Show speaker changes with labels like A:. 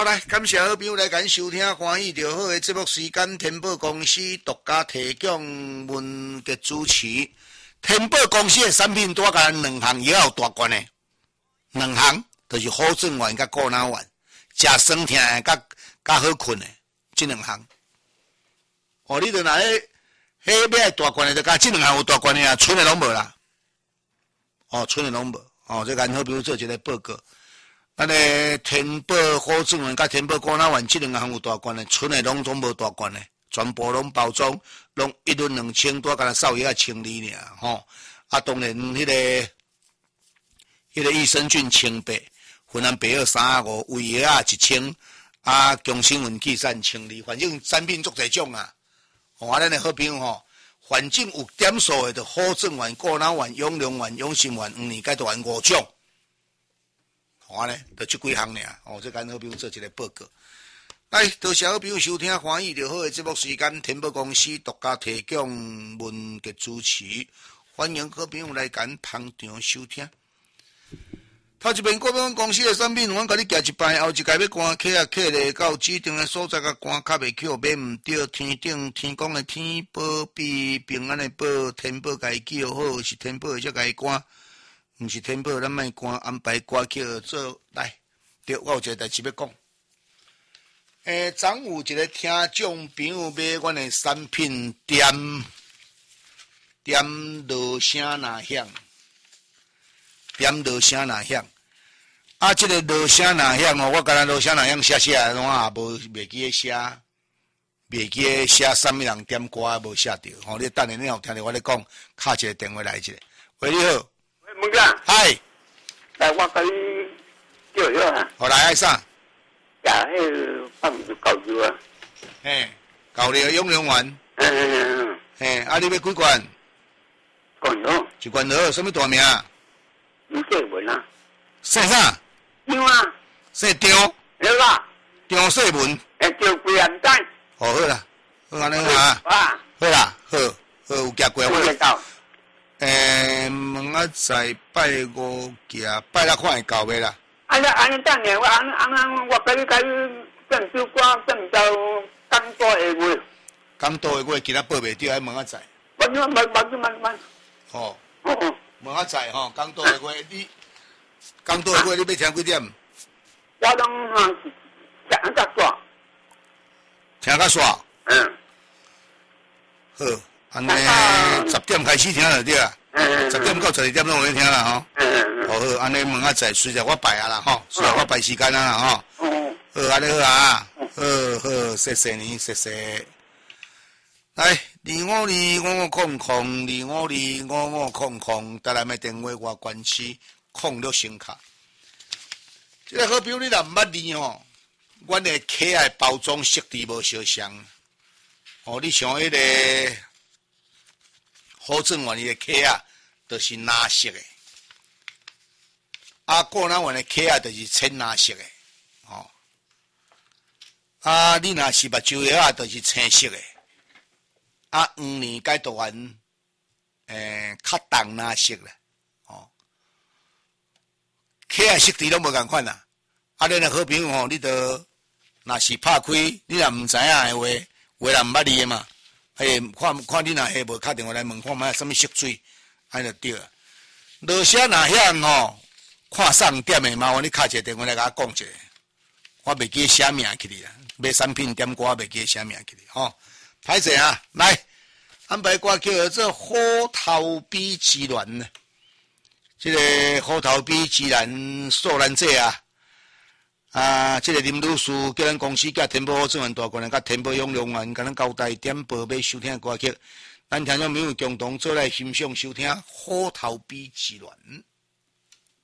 A: 来，感谢好朋友来咱收听欢喜就好的节目时间，天宝公司独家提供文嘅主持。天宝公司的产品多甲咱两项也有大关的，两项就是好转丸甲固脑丸，食酸痛的甲好困的，这两项。哦，你著若迄要大关的，就甲这两项有大关的啊，剩的拢无啦。哦，剩的拢无。哦，这咱好比如做一个报告。咱个天宝好转丸甲天宝固脑丸这两项有大关的，剩的拢总无大关的，全部拢包装，拢1轮2000多，敢若少爷清理尔吼。啊，当然迄个益生菌1800，芬兰白药35，胃药啊1000，啊强生文气散1000，反正产品足侪种啊。哦，咱的好朋友吼，反正有点数的就好转丸、固脑丸、永良丸、永心丸、5年解毒丸5种。好咧，就这几项尔。哦，这咱好朋友做一个报告。来，多谢好朋友收听欢喜就好的节目时间，天宝公司独家提供文嘅主持，欢迎好朋友来咱捧场收听。头一遍，国民公司的产品，阮甲你寄一摆，后一届要关客啊，客咧到指定的所在，甲关卡袂去，买毋对，天顶天公的天保庇，平安的保，天保家叫好，是天保才家关。毋是天宝，咱莫关安排歌曲做来。对，我有一个代志要讲。昨有一个听众朋友买阮的产品点落声呐响，点落声呐响。啊，这个落声呐响哦，我甲咱落声呐响写，拢也袂记写啥物人点歌无写着。吼，你等下你有听着我咧讲，敲一个电话来一下。喂，你好。
B: 孟哥，
A: 嗨，
B: 来我甲你叫一下。
A: 好来，爱啥？
B: 呀，迄放高油啊。
A: 嘿，高丽永良丸。嘿，啊，你要几罐？
B: 高油。
A: 一罐好，什么大名？
B: 吴世文啊。
A: 姓啥？
B: 张啊。
A: 姓张。
B: 对啦。
A: 张世文。
B: 叫贵人仔。
A: 哦，好啦，好安尼好啊。好啦，好，有夹过我。问仔载拜五行，拜六看会到未啦？
B: 安尼等下，我甲你郑州歌郑州讲多下话。
A: 讲多下话，今仔报袂着，还问仔载。
B: 慢。
A: 哦。问仔载吼，讲多下话，你讲多下话，你要听几点？
B: 我拢听甲煞。
A: 听甲煞。好。安尼10点开始听就对啦，10点到12点拢有咧听啦吼。好，安尼问仔载，随着我排啊啦吼，随着我排时间啊啦吼。好，安尼好啊，好，谢谢你，谢谢。来，2525500，2525500，台南的电话外关区06声卡。这个好比如你若毋捌字吼，阮的可爱包装设计无相像。哦，你像迄个。好转丸的壳啊，就是蓝色的；啊，固脑丸的壳啊，就是浅蓝色的。哦，啊，你若是目睭药啊，就是青色的；啊，5年解毒丸，较淡蓝色啦。哦，壳啊色调拢无共款啦。啊，恁的好朋友吼，你着若是拍开，你若毋知影的话，话人毋捌你的嘛。看你若下无打电话来问看卖什么色水，安就对了。落声若响吼，看送点的麻烦你打一个电话来甲我讲一下，我袂记写名起哩啦。买产品点歌袂记写名起哩吼。歹势啊，来安排歌叫做虎头比之卵呢。这个虎头比之卵素兰这啊。这个林女士叫咱公司甲天宝好转丸大罐，甲天宝永良丸，甲咱交代点播要收听的歌曲，咱听众朋友共同做来欣赏收听虎头比之卵。